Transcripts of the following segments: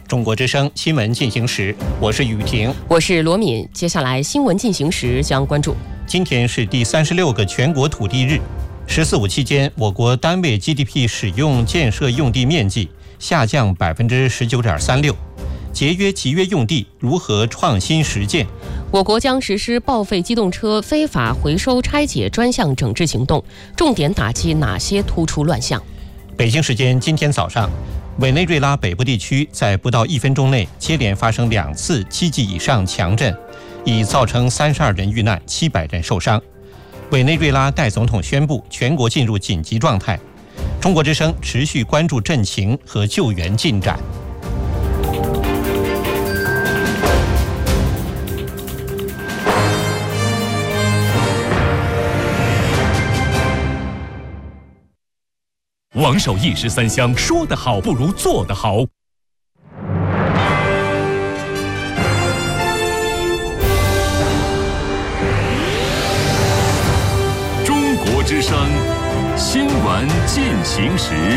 中国之声新闻进行时，我是雨婷， 我是罗敏。接下来新闻进行时将关注： 今天是第36个全国土地日，“十四五”期间，我国单位 GDP 使用建设用地面积下降19.36%。节约集约用地如何创新实践？ 我国将实施报废机动车非法回收拆解专项整治行动，重点打击哪些突出乱象？ 北京时间今天早上，委内瑞拉北部地区在不到1分钟内接连发生2次7级以上强震，已造成32人遇难，700人受伤。委内瑞拉代总统宣布全国进入紧急状态。中国之声持续关注震情和救援进展。 王守义13香，说得好不如做得好。中国之声新闻进行时。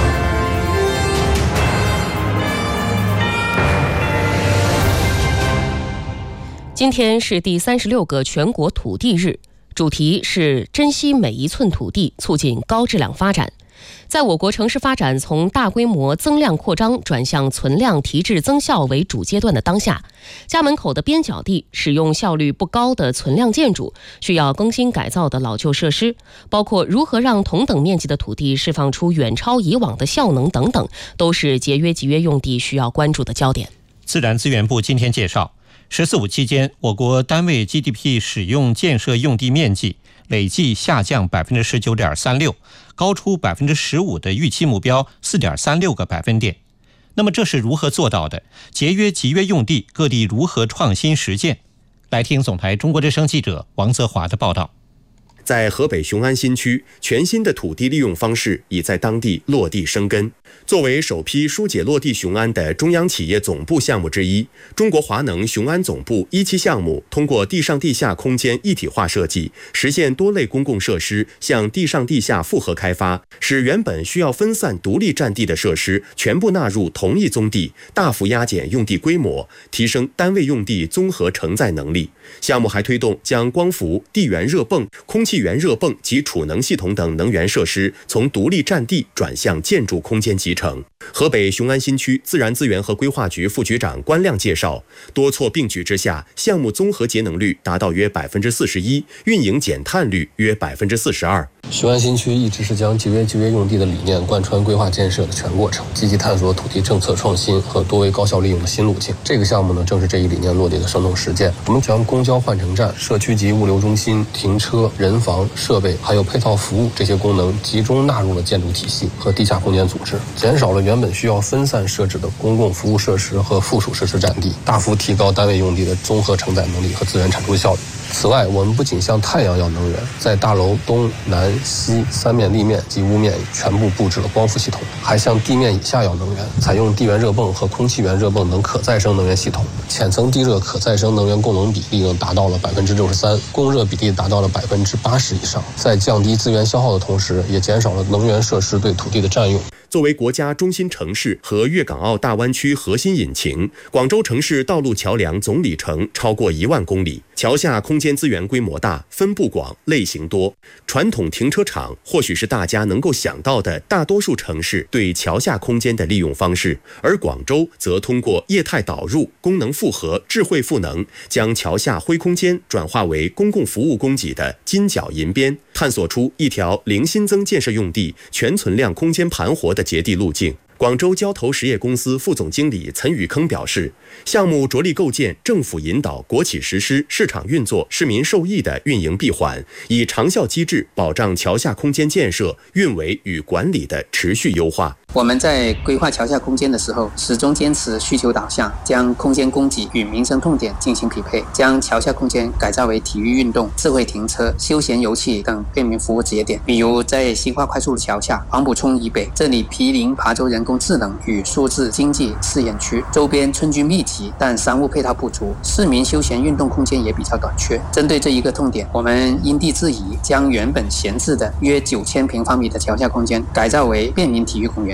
今天是第36个全国土地日，主题是珍惜每一寸土地，促进高质量发展。在我国城市发展从大规模增量扩张转向存量提质增效为主阶段的当下，家门口的边角地、使用效率不高的存量建筑、需要更新改造的老旧设施，包括如何让同等面积的土地释放出远超以往的效能等等，都是节约集约用地需要关注的焦点。 自然资源部今天介绍，“十四五”期间，我国单位 GDP 使用建设用地面积累计下降19.36%，高出15%的预期目标4.36个百分点。那么这是如何做到的？节约集约用地，各地如何创新实践？来听总台中国之声记者王泽华的报道。 在河北雄安新区，全新的土地利用方式已在当地落地生根。作为首批疏解落地雄安的中央企业总部项目之一，中国华能雄安总部1期项目通过地上地下空间一体化设计，实现多类公共设施向地上地下复合开发，使原本需要分散独立占地的设施全部纳入同一宗地，大幅压减用地规模，提升单位用地综合承载能力。项目还推动将光伏、地源热泵、空气源热泵及储能系统等能源设施从独立占地转向建筑空间集成。河北雄安新区自然资源和规划局副局长关亮介绍，多措并举之下，项目综合节能率达到约41%，运营减碳率约42%。 雄安新区一直是将节约集约用地的理念贯穿规划建设的全过程，积极探索土地政策创新和多维高效利用的新路径。这个项目呢，正是这一理念落地的生动实践。我们将公交换乘站、社区级物流中心、停车、人防、设备还有配套服务这些功能集中纳入了建筑体系和地下空间组织，减少了原本需要分散设置的公共服务设施和附属设施占地，大幅提高单位用地的综合承载能力和资源产出效率。此外，我们不仅向太阳要能源，在大楼东南西3面立面及屋面全部布置了光伏系统，还向地面以下要能源，采用地源热泵和空气源热泵等可再生能源系统，浅层地热可再生能源供能比例达到了63%，供热比例达到了80%以上。在降低资源消耗的同时，也减少了能源设施对土地的占用。 作为国家中心城市和粤港澳大湾区核心引擎，广州城市道路桥梁总里程超过1万公里，桥下空间资源规模大，分布广，类型多。传统停车场或许是大家能够想到的大多数城市对桥下空间的利用方式，而广州则通过业态导入、功能复合、智慧赋能，将桥下灰空间转化为公共服务供给的金角银边，探索出一条零新增建设用地、全存量空间盘活的节地路径。广州交投实业公司副总经理岑宇铿表示，项目着力构建政府引导、国企实施、市场运作、市民受益的运营闭环，以长效机制保障桥下空间建设、运维与管理的持续优化。 我们在规划桥下空间的时候，始终坚持需求导向，将空间供给与民生痛点进行匹配，将桥下空间改造为体育运动、智慧停车、休闲游憩等便民服务节点。比如在新化快速路桥下黄埔涌以北，这里毗邻琶洲人工智能与数字经济试验区，周边村居密集，但商务配套不足，市民休闲运动空间也比较短缺。针对这一个痛点，我们因地制宜，将原本闲置的约9000平方米的桥下空间改造为便民体育公园，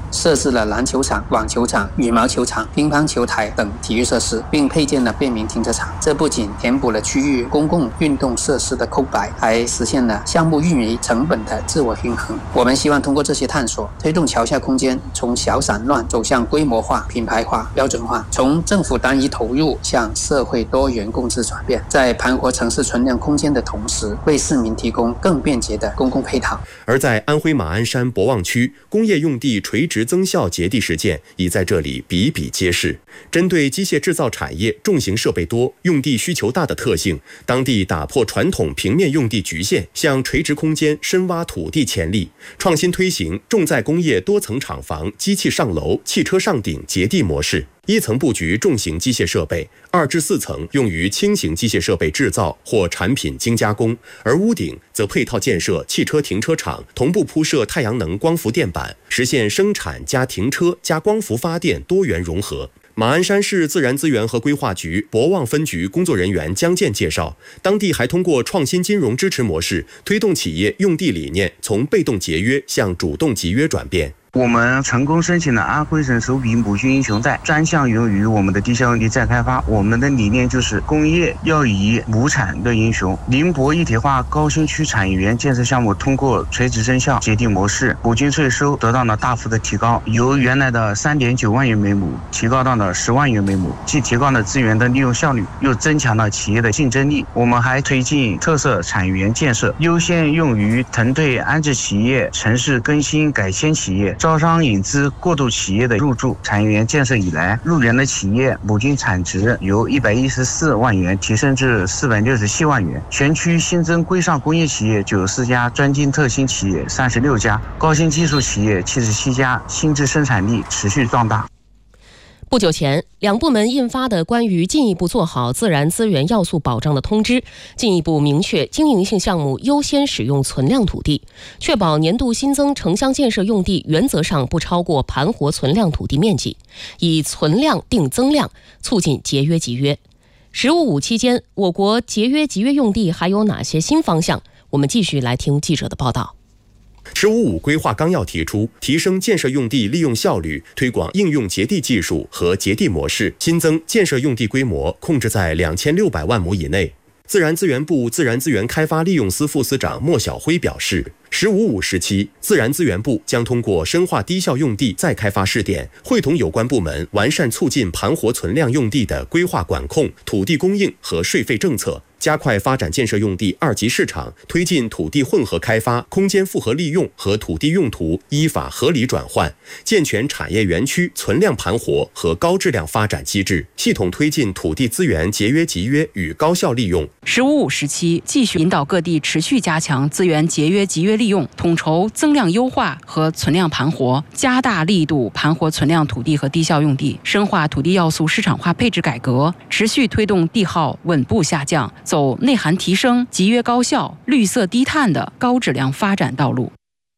设置了篮球场、网球场、羽毛球场、乒乓球台等体育设施，并配建了便民停车场。这不仅填补了区域公共运动设施的空白，还实现了项目运营成本的自我平衡。我们希望通过这些探索，推动桥下空间从小散乱走向规模化、品牌化、标准化，从政府单一投入向社会多元共治转变，在盘活城市存量空间的同时，为市民提供更便捷的公共配套。 而在安徽马鞍山博望区，工业用地垂直增效节地实践已在这里比比皆是。针对机械制造产业重型设备多、用地需求大的特性，当地打破传统平面用地局限，向垂直空间深挖土地潜力，创新推行重载工业多层厂房、机器上楼、汽车上顶节地模式。一层布局重型机械设备，2至4层用于轻型机械设备制造或产品精加工，而屋顶则配套建设汽车停车场，同步铺设太阳能光伏电板，实现生产加停车加光伏发电多元融合。马鞍山市自然资源和规划局博望分局工作人员江建介绍，当地还通过创新金融支持模式，推动企业用地理念从被动节约向主动集约转变。 我们成功申请了安徽省首笔母军英雄债，专项用于我们的地下用地再开发。我们的理念就是工业要以亩产的英雄。宁波一体化高新区产业园建设项目通过垂直增效节地模式，母军税收得到了大幅的提高，由原来的3.9万元每亩提高到了10万元每亩，既提高了资源的利用效率，又增强了企业的竞争力。我们还推进特色产业园建设，优先用于腾退安置企业、城市更新改迁企业、招商引资过渡企业的入驻。产业园建设以来，入园的企业母军产值由114万元提升至467万元，全区新增规上工业企业94家，专精特新企业36家，高新技术企业77家，新质生产力持续壮大。 不久前，两部门印发的关于进一步做好自然资源要素保障的通知，进一步明确经营性项目优先使用存量土地，确保年度新增城乡建设用地原则上不超过盘活存量土地面积，以存量定增量，促进节约集约。15.5期间，我国节约集约用地还有哪些新方向？我们继续来听记者的报道。 15.5规划纲要提出，提升建设用地利用效率，推广应用节地技术和节地模式，新增建设用地规模控制在2600万亩以内。自然资源部自然资源开发利用司副司长莫晓辉表示，15.5时期，自然资源部将通过深化低效用地再开发试点，会同有关部门完善促进盘活存量用地的规划管控、土地供应和税费政策，加快发展建设用地2级市场，推进土地混合开发、空间复合利用和土地用途依法合理转换，健全产业园区存量盘活和高质量发展机制，系统推进土地资源节约集约与高效利用。 15.5时期，继续引导各地持续加强资源节约集约利用，统筹增量优化和存量盘活，加大力度盘活存量土地和低效用地，深化土地要素市场化配置改革，持续推动地耗稳步下降，走内涵提升、集约高效、绿色低碳的高质量发展道路。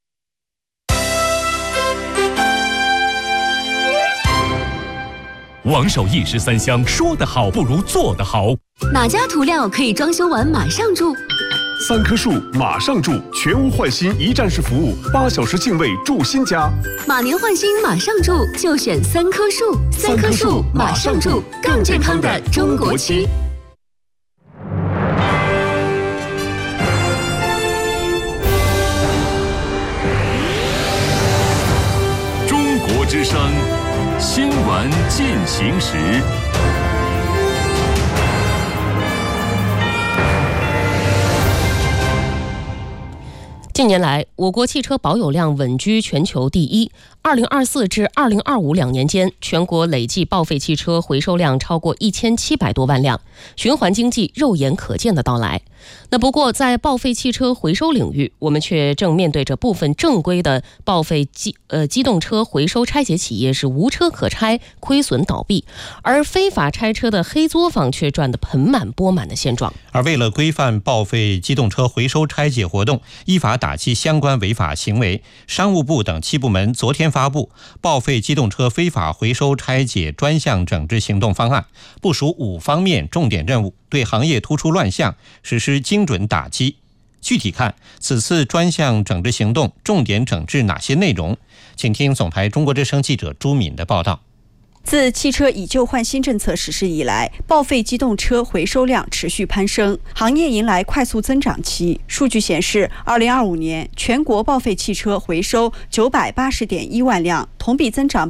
王守义13香，说得好不如做得好。 哪家涂料可以装修完马上住 ？3棵树马上住，全屋换新一站式服务，8小时净位住新家。 马年换新马上住，就选3棵树。3棵树马上住，更健康的中国区。 中国之声新闻进行时。 近年来，我国汽车保有量稳居全球第一。2024至2025两年间，全国累计报废汽车回收量超过1700多万辆，循环经济肉眼可见的到来。那不过，在报废汽车回收领域，我们却正面对着部分正规的报废机动车回收拆解企业是无车可拆，亏损倒闭，而非法拆车的黑作坊却赚得盆满钵满的现状。 而为了规范报废机动车回收拆解活动，依法打击相关违法行为，商务部等7部门昨天发布报废机动车非法回收拆解专项整治行动方案，部署5方面重点任务，对行业突出乱象实施精准打击。 具体看，此次专项整治行动重点整治哪些内容？请听总台中国之声记者朱敏的报道。 自汽车以旧换新政策实施以来，报废机动车回收量持续攀升，行业迎来快速增长期。数据显示，2025年全国报废汽车回收980.1万辆，同比增长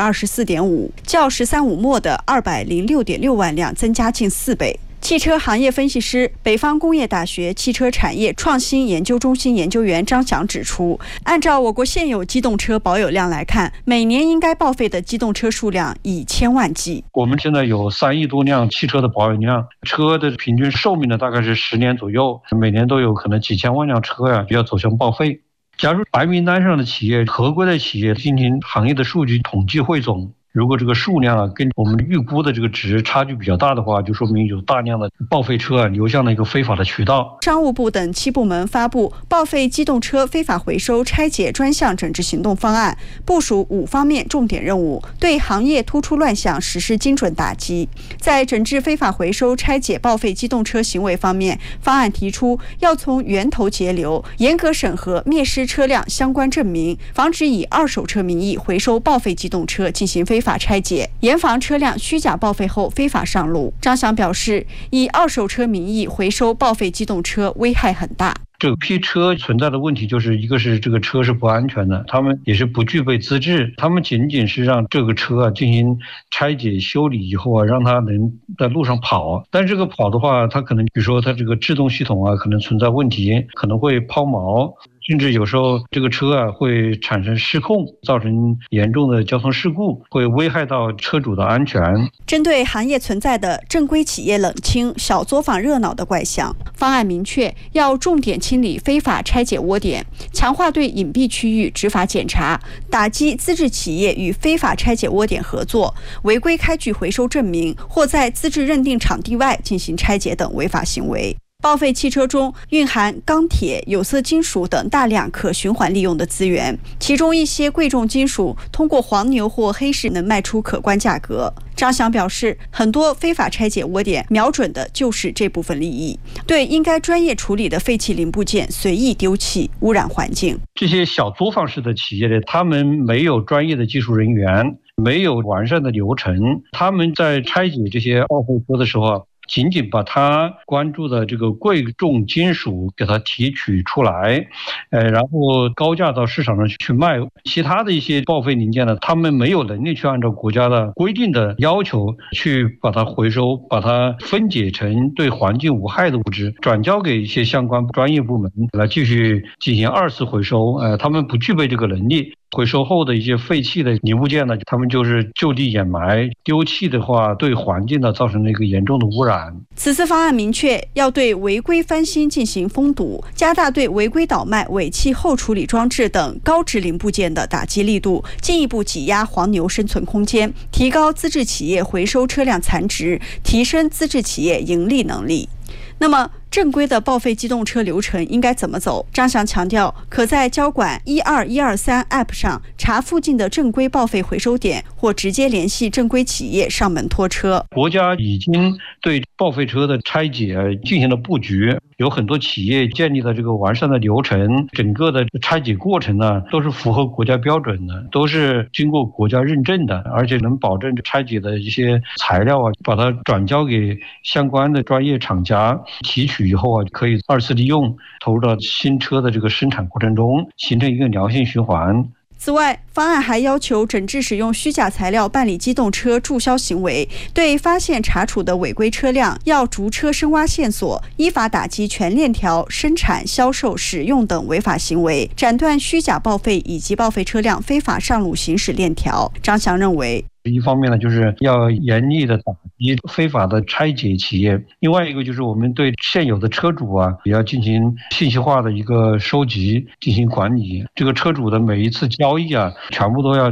24.5%，较“十三五”末的206.6万辆增加近4倍。汽车行业分析师、北方工业大学汽车产业创新研究中心研究员张翔指出，按照我国现有机动车保有量来看，每年应该报废的机动车数量以千万计。 我们现在有3亿多辆汽车的保有量，车的平均寿命呢大概是10年左右，每年都有可能几千万辆车要走向报废。假如白名单上的企业、合规的企业进行行业的数据统计汇总，如果这个数量跟我们预估的这个值差距比较大的话，就说明有大量的报废车流向了一个非法的渠道。 商务部等7部门发布报废机动车非法回收拆解专项整治行动方案，部署5方面重点任务，对行业突出乱象实施精准打击。在整治非法回收拆解报废机动车行为方面，方案提出要从源头截流，严格审核灭失车辆相关证明，防止以二手车名义回收报废机动车进行非法拆解，严防车辆虚假报废后非法上路。张翔表示，以二手车名义回收报废机动车危害很大。 这批车存在的问题就是一个是这个车是不安全的，他们也是不具备资质，他们仅仅是让这个车进行拆解修理以后让它能在路上跑，但是这个跑的话，它可能比如说它这个制动系统可能存在问题，可能会抛锚，甚至有时候这个车会产生失控，造成严重的交通事故，会危害到车主的安全。 针对行业存在的正规企业冷清、小作坊热闹的怪象，方案明确要重点清理非法拆解窝点，强化对隐蔽区域执法检查，打击资质企业与非法拆解窝点合作、违规开具回收证明或在资质认定场地外进行拆解等违法行为。报废汽车中蕴含钢铁、有色金属等大量可循环利用的资源，其中一些贵重金属通过黄牛或黑市能卖出可观价格。张翔表示，很多非法拆解窝点瞄准的就是这部分利益，对应该专业处理的废弃零部件随意丢弃，污染环境。 这些小作坊式的企业呢，他们没有专业的技术人员，没有完善的流程，他们在拆解这些报废车的时候仅仅把他关注的这个贵重金属给它提取出来，然后高价到市场上去卖。其他的一些报废零件呢，他们没有能力去按照国家的规定的要求去把它回收，把它分解成对环境无害的物质，转交给一些相关专业部门来继续进行2次回收。他们不具备这个能力。回收后的一些废弃的零部件呢，他们就是就地掩埋，丢弃的话对环境呢造成了一个严重的污染。 此次方案明确要对违规翻新进行封堵，加大对违规倒卖、尾气后处理装置等高值零部件的打击力度，进一步挤压黄牛生存空间，提高资质企业回收车辆残值，提升资质企业盈利能力。那么正规的报废机动车流程应该怎么走？张翔强调，可在交管12123 App 上查附近的正规报废回收点，或直接联系正规企业上门拖车。 国家已经对报废车的拆解进行了布局，有很多企业建立了这个完善的流程，整个的拆解过程呢都是符合国家标准的，都是经过国家认证的，而且能保证拆解的一些材料把它转交给相关的专业厂家提取以后可以2次利用，投入到新车的这个生产过程中，形成一个良性循环。 此外，方案还要求整治使用虚假材料办理机动车注销行为，对发现查处的违规车辆要逐车深挖线索，依法打击全链条生产、销售、使用等违法行为，斩断虚假报废以及报废车辆非法上路行驶链条。张翔认为， 一方面呢，就是要严厉的打击非法的拆解企业；另外一个就是我们对现有的车主也要进行信息化的一个收集，进行管理。这个车主的每一次交易全部都要